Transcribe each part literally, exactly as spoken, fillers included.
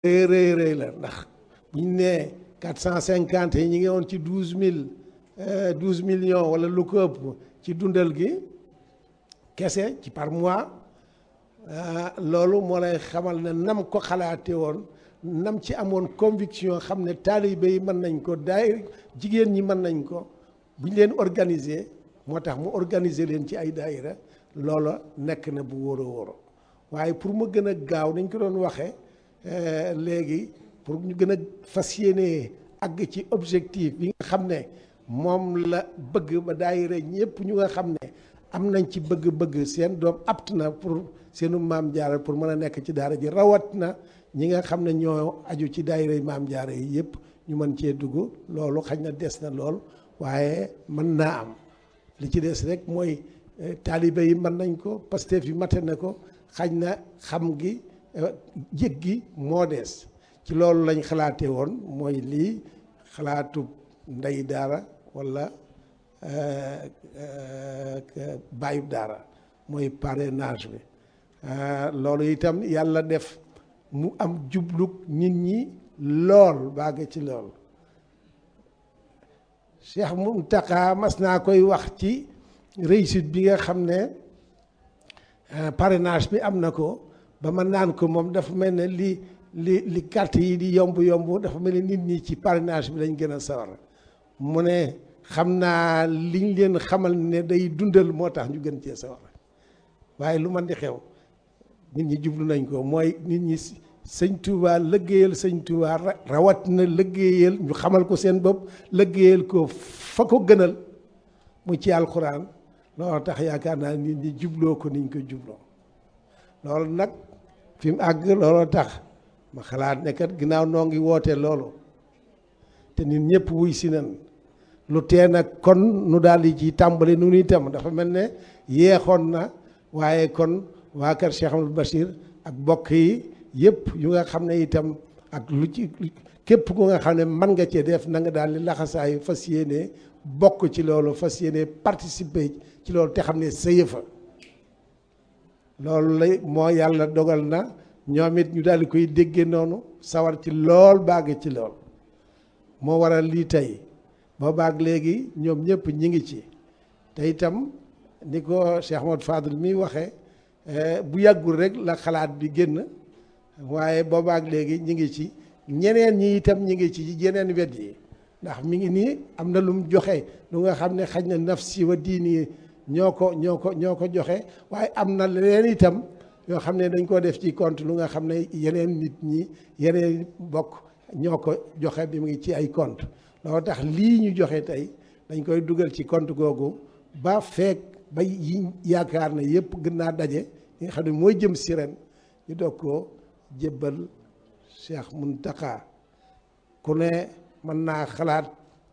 rëy rëy rëy la ndax bu ñu nee quatre cent cinquante yi ñu ngi woon ci douze mille douze millions wala lu ko ëpp ci dundal gi kese ci par mois loolu moo lay xamal ne nam ko xalaate woon nam ci amoon conviction xam ne taalibe yi mën nañ ko daay jigéen ñi mën nañ ko bu ñu leen organiser moo tax mu organiser leen ci ay daayira loola nekk na bu wóor a wóor waaye pour mu gën a gaaw nañ ko doon waxee léegi pour ñu gën a fas yéene àgg ci objectif bi nga xam ne moom la bëgg ba daayira ñëpp ñu nga xam ne am nañ ci bëgg-bëgg seen doom apt na pour seenu maam jaara pour mën a nekk ci daara ji rawat na ñi nga xam ne ñoo aju ci daayira yi maam jaara yi yëpp ñu mën cee dugg loolu xañ na des na lool waaye mën naa am li ci des rek mooy taalibe yi mën nañ ko Pastef yi mate na ko xañ na xam gi jég gi moo des ci loolu lañ xalaatee woon mooy lii xalaatu ndey daara walla bàyyub daara mooy parrainage bi loolu itam yàlla def mu am jublug nit ñi lool bàgg ci lool Cheikh Mountakha mas naa koy wax ci réussite bi nga xam ne parrainage bi am na ko ba ma naan ko moom dafa mel ne li li li carte yi di yomb yomb dafa mel ne nit ñi ci parrainage bi lañ gën a sawar mu ne xam naa liñ leen xamal ne day dundal moo tax ñu gën cee sawar waaye lu man di xew nit ñi jublu nañ ko mooy nit ñi sëñ Touba lëggéeyal sëñ Touba rawat na lëggéeyal ñu xamal ko seen bopp lëggéeyal ko fa ko gënal mu ci alxuraan loolu tax yaakaar naa nit ñi jubloo ko niñ ko jubloo loolu nag fi mu àgg looloo tax ma xalaat ne kat ginnaaw noo ngi woote loolu te nit ñëpp wuy si nan lu tee nag kon nu daal di ci tàmbali nu nuy tam dafa mel ne yeexoon na waaye kon waa kër Cheikh Amadou Bachir ak bokk yi yëpp yu nga xam ne itam ak lu ci képp ku nga xam ne mën nga cee def na nga daal di laxasaayu fas yéene bokk ci loolu fas yéene participer ci loolu te xam ne sa yëfa loolu lay moo yàlla dogal na ñoom it ñu daal di koy déggee noonu sawar ci lool bàgg ci lool moo waral lii tey boo baag léegi ñoom ñëpp ñi ngi ci te itam ni ko Cheikh Ahmadou Fadel mi waxee bu yàggul rek la xalaat bi génn waaye boobaak léegi ñi ngi ci ñeneen ñi itam ñi ngi ci yeneen wet yi ndax mi ngi nii am na lu mu joxe lu nga xam ne xaj na nafsi wa diini ñoo ko ñoo ko ñoo ko joxe waaye am na leneen itam yoo xam ne dañ koo def ci compte lu nga xam ne yeneen nit ñi yeneen bokk ñoo ko joxe bi mu ngi ci ay compte loolu tax lii ñu joxe tey dañ koy dugal ci compte googu ba feek ba yi yaakaar na yëpp gën naa daje yi nga xam ne mooy jëm si ren ñu doog koo jébbal Cheikh Mountakha ku ne mën naa xalaat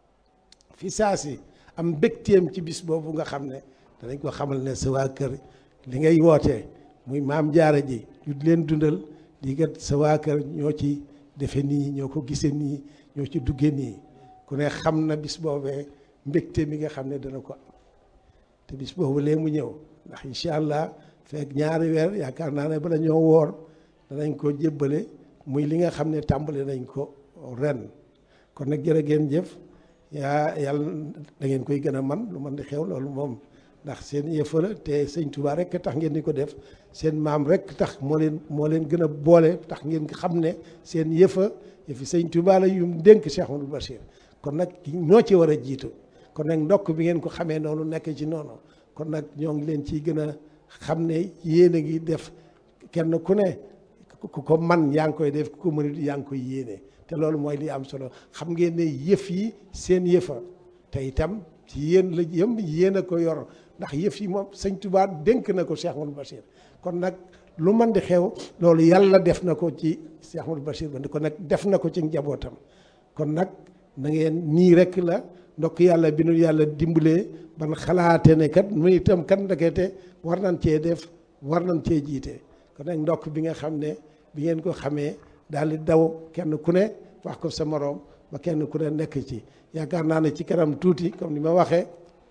fi saa si am mbégteem ci bis boobu nga xam ne danañ ko xamal ne sa waa kër li ngay wootee muy maam jaara ji ñu leen dundal lii kat sa waa kër ñoo ci defe nii ñoo ko gisee nii ñoo ci dugge nii ku ne xam na bis boobee mbégte mi nga xam ne dana ko am te bis boobu lee mu ñëw ndax incha allah fekk ñaari weer yaakaar naa ne bala ñoo woor danañ ko jébbale muy li nga xam ne tàmbali nañ ko ren kon nag jërë ngeen jëf yaa yàlla da ngeen koy gën a man lu man di xew loolu moom ndax seen yëfa la te sëñ Touba rek tax ngeen di ko def seen maam rek tax moo leen moo leen gën a boole tax ngeen xam ne seen yëfa yëfi sëñ Touba la yum dénk Cheikh Amadou Bachir kon nag ñoo ci war a jiitu kon nag ndokk bi ngeen ko xamee noonu nekk ci noonu kon nag ñoo ngi leen ciy gën a xam ne yéen a ngi def kenn ku ne ku ko man yaa ngi koy def ku ko mënut yaa ngi koy yéene te loolu mooy li am solo xam ngeen ne yëf yi seen yëfa te itam ci yéen la yëm yéen a ko yor ndax yëf yi moom sëñ Touba dénk na ko Cheikh Amadou Bachir kon nag lu man di xew loolu yàlla def na ko ci Cheikh Amadou Bachir ba kon nag def na ko ci njabootam kon nag na ngeen nii rek la ndokk yàlla bi nu yàlla dimbalee ban xalaate ne kat mu itam kat ndekete war nañ cee def war nañ cee jiite kon nag ndokk bi nga xam ne bi ngeen ko xamee daal di daw kenn ku ne wax ko sa moroom ba kenn ku ne nekk ci yaakaar naa ne ci kanam tuuti comme ni ma waxee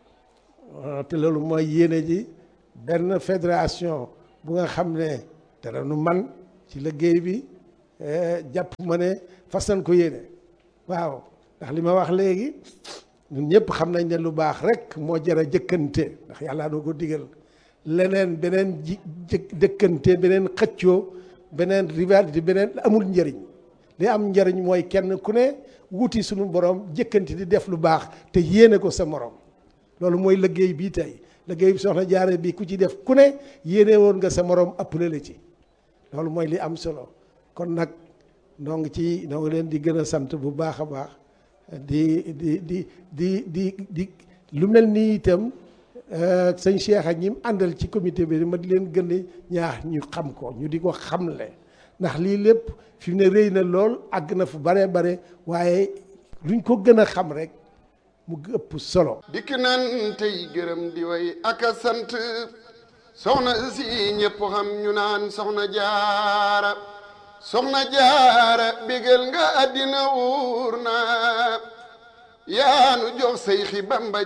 te loolu mooy yéene ji benn fédération bu nga xam ne dara nu man ci liggéey bi jàpp ma ne fas nañ ko yéene waaw ndax li ma wax léegi ñun ñëpp xam nañ ne lu baax rek moo jar a jëkkante ndax yàlla doo ko digal leneen beneen ji jëkkante beneen xëccoo beneen rivalité beneen amul njëriñ li am njëriñ mooy kenn ku ne wuti suñu borom jëkkante di def lu baax te yéene ko sa morom loolu mooy liggéey bii tey liggéey bi soxna Jaara bi ku ci def ku ne yéene woon nga sa morom appelé la ci loolu mooy li am solo kon nag noo ngi ci noo ngi leen di gën a sant bu baax a baax di di di di di di lu mel nii itam sëñ Cheikh ak ñi mu àndal ci comité bi ma di leen gën a ñaax ñu xam ko ñu di ko xamle ndax lii lépp fi mu ne rëy na lool àgg na fu bare bare waaye luñ ko gën a xam rek mu ëpp solo. dikk nan tey gërëm di way ak a sant soxna si ñëpp xam ñu naan soxna jaara soxna jaara bégal nga àddina wuur na yaanu jox say xi Bamba